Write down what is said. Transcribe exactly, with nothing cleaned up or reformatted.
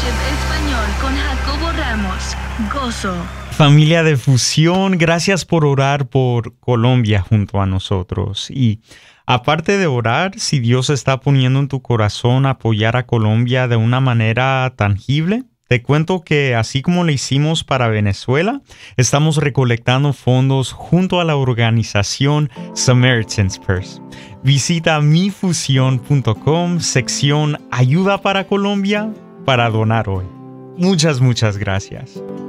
Worship Español con Jacobo Ramos. Gozo. Familia de Fusión, gracias por orar por Colombia junto a nosotros. Y aparte de orar, si Dios está poniendo en tu corazón apoyar a Colombia de una manera tangible, te cuento que así como lo hicimos para Venezuela, estamos recolectando fondos junto a la organización Samaritan's Purse. Visita mi fusión punto com, sección Ayuda para Colombia, para donar hoy. Muchas, muchas gracias.